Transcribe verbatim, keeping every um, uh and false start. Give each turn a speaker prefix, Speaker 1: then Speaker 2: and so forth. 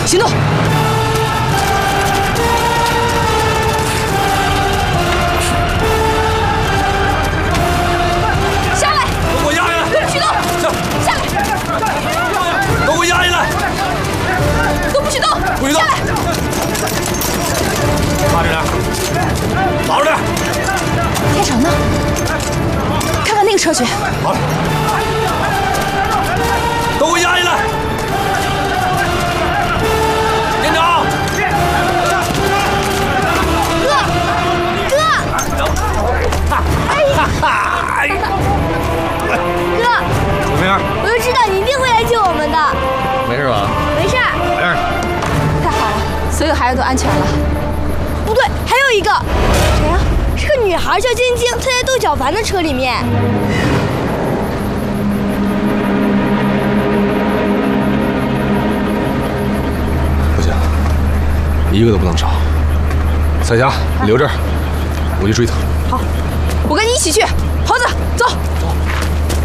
Speaker 1: 行动！下来！
Speaker 2: 都给我压下来！
Speaker 1: 许东，下来！
Speaker 2: 都给我压下来！
Speaker 1: 都不许动！
Speaker 2: 不许动！
Speaker 1: 下来！
Speaker 2: 趴着点，老实点。
Speaker 1: 天成呢？看看那个车去。
Speaker 2: 好了，都给我压下来！连长，
Speaker 1: 哥，哥，
Speaker 2: 哎呀，哎呀，
Speaker 3: 哥，
Speaker 2: 怎么样？
Speaker 3: 我就知道你一定会来救我们的。
Speaker 2: 没事吧？
Speaker 3: 没事。
Speaker 2: 没事。
Speaker 1: 太好了，所有孩子都安全了。
Speaker 3: 不对，还有一个。谁呀？是个女孩，叫晶晶，她在窦小凡的车里面。
Speaker 2: 不行，一个都不能少。彩霞，你留这儿，我去追他。
Speaker 1: 好，我跟你一起去。猴子，走。